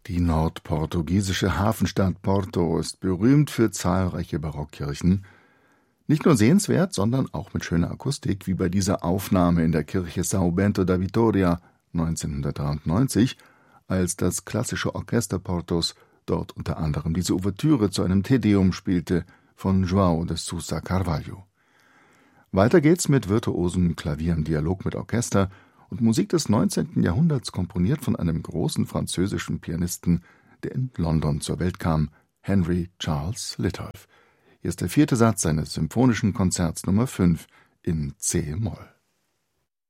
Die nordportugiesische Hafenstadt Porto ist berühmt für zahlreiche Barockkirchen. Nicht nur sehenswert, sondern auch mit schöner Akustik, wie bei dieser Aufnahme in der Kirche São Bento da Vitória 1993, als das klassische Orchester Portos dort unter anderem diese Ouvertüre zu einem Te Deum spielte von João de Sousa Carvalho. Weiter geht's mit virtuosem Klavier im Dialog mit Orchester und Musik des 19. Jahrhunderts, komponiert von einem großen französischen Pianisten, der in London zur Welt kam, Henry Charles Litolff. Hier ist der 4. Satz seines Symphonischen Konzerts Nummer 5 in C-Moll.